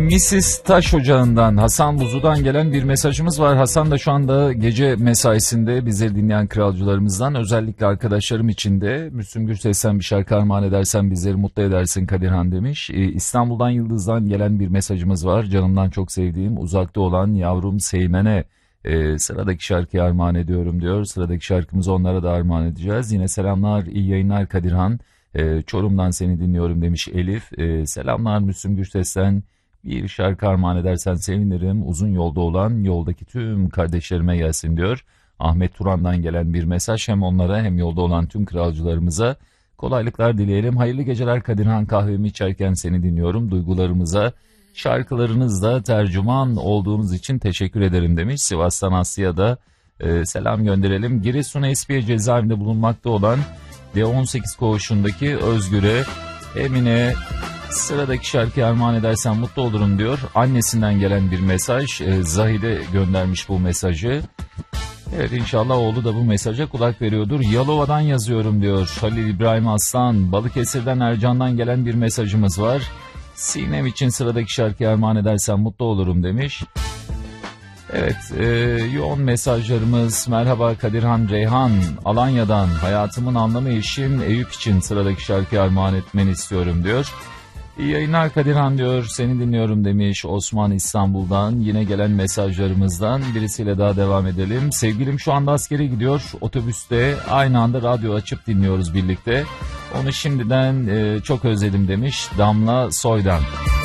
Mrs. Taş Ocağı'ndan Hasan Buzu'dan gelen bir mesajımız var. Hasan da şu anda gece mesaisinde bizleri dinleyen kralcılarımızdan, özellikle arkadaşlarım için de Müslüm Gürses'ten bir şarkı armağan edersen bizleri mutlu edersin Kadirhan demiş. İstanbul'dan Yıldız'dan gelen bir mesajımız var. Canımdan çok sevdiğim, uzakta olan yavrum Seymen'e sıradaki şarkıyı armağan ediyorum diyor. Sıradaki şarkımızı onlara da armağan edeceğiz. Yine selamlar, iyi yayınlar Kadirhan. Çorum'dan seni dinliyorum demiş Elif. Selamlar Müslüm Gürses'ten. Bir şarkı armağan edersen sevinirim. Uzun yolda olan yoldaki tüm kardeşlerime gelsin diyor. Ahmet Turan'dan gelen bir mesaj, hem onlara hem yolda olan tüm kralcılarımıza kolaylıklar dileyelim. Hayırlı geceler Kadirhan, kahvemi içerken seni dinliyorum. Duygularımıza şarkılarınızla tercüman olduğunuz için teşekkür ederim demiş. Sivas'tan Aslı'ya da selam gönderelim. Giresun Espiye cezaevinde bulunmakta olan D18 koğuşundaki Özgür'e, Emine, sıradaki şarkıyı armağan edersen mutlu olurum diyor. Annesinden gelen bir mesaj. Zahide göndermiş bu mesajı. Evet, inşallah oğlu da bu mesaja kulak veriyordur. Yalova'dan yazıyorum diyor Halil İbrahim Aslan. Balıkesir'den Ercan'dan gelen bir mesajımız var. Sinem için sıradaki şarkıyı armağan edersen mutlu olurum demiş. Evet, yoğun mesajlarımız. Merhaba Kadirhan, Reyhan Alanya'dan, hayatımın anlamı eşim Eyüp için sıradaki şarkıyı armağan etmeni istiyorum diyor. İyi yayınlar Kadirhan diyor, seni dinliyorum demiş Osman İstanbul'dan. Yine gelen mesajlarımızdan birisiyle daha devam edelim. Sevgilim şu anda askere gidiyor, otobüste aynı anda radyo açıp dinliyoruz birlikte. Onu şimdiden çok özledim demiş Damla Soydan.